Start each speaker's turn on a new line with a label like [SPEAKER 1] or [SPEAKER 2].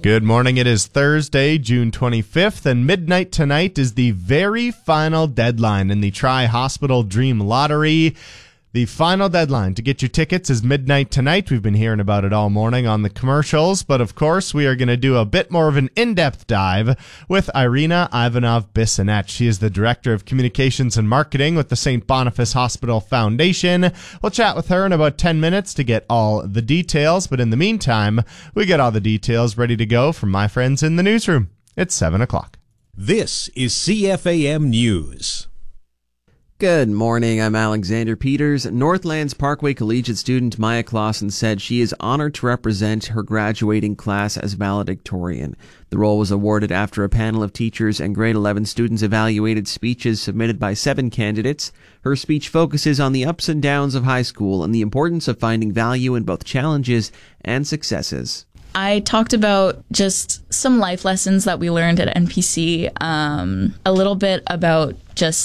[SPEAKER 1] Good morning. It is Thursday, June 25th, and midnight tonight is the very final deadline in the Tri-Hospital Dream Lottery. The final deadline to get your tickets is midnight tonight. We've been hearing about it all morning on the commercials, but of course we are going to do a bit more of an in-depth dive with Irina Ivanov-Bissonnette. She is the Director of Communications and Marketing with the St. Boniface Hospital Foundation. We'll chat with her in about 10 minutes to get all the details, but in the meantime, we get all the details ready to go from my friends in the newsroom. It's 7 o'clock.
[SPEAKER 2] This is CFAM News.
[SPEAKER 3] Good morning, I'm Alexander Peters. Northlands Parkway Collegiate student Maya Clausen said she is honored to represent her graduating class as valedictorian. The role was awarded after a panel of teachers and grade 11 students evaluated speeches submitted by 7 candidates. Her speech focuses on the ups and downs of high school and the importance of finding value in both challenges and successes.
[SPEAKER 4] I talked about just some life lessons that we learned at NPC, a little bit about just